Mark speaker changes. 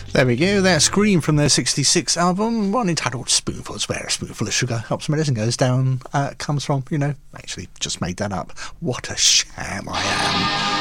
Speaker 1: There we go, that Scream from their 66 album, one entitled Spoonfuls, where a spoonful of sugar helps medicine goes down, comes from, actually just made that up. What a sham I am.